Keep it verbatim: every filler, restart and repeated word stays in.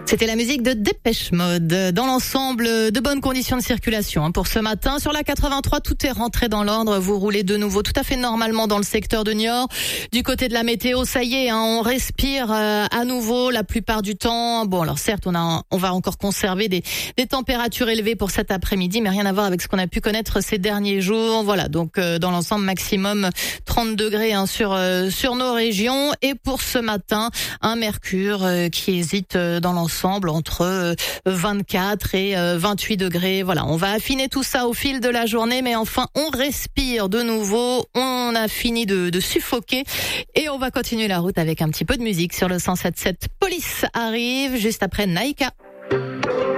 C'était la musique de Dépêche Mode. Dans l'ensemble, de bonnes conditions de circulation hein, pour ce matin. Sur la quatre-vingt-trois, tout est rentré dans l'ordre. Vous roulez de nouveau tout à fait normalement dans le secteur de Niort. Du côté de la météo, ça y est, hein, on respire euh, à nouveau la plupart du temps. Bon, alors certes, on a, on va encore conserver des, des températures élevées pour cet après-midi, mais rien à voir avec ce qu'on a pu connaître ces derniers jours. Voilà, donc euh, dans l'ensemble, maximum trente degrés hein, sur euh, sur nos régions. Et pour ce matin, un mercure euh, qui hésite euh, dans l'ensemble entre vingt-quatre et vingt-huit degrés. Voilà, on va affiner tout ça au fil de la journée, mais enfin, on respire de nouveau. On a fini de, de suffoquer et on va continuer la route avec un petit peu de musique sur le cent sept virgule sept. Police arrive juste après Naïka.